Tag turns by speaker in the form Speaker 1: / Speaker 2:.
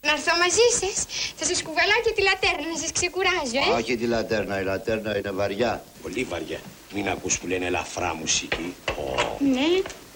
Speaker 1: Να έρθω μαζί σας. Θα σας κουβαλάω και τη λατέρνα, να σας ξεκουράζω,
Speaker 2: Όχι τη λατέρνα, η λατέρνα είναι βαριά.
Speaker 3: Πολύ βαριά. Μην ακούς που λένε ελαφρά μουσική.
Speaker 1: Ναι.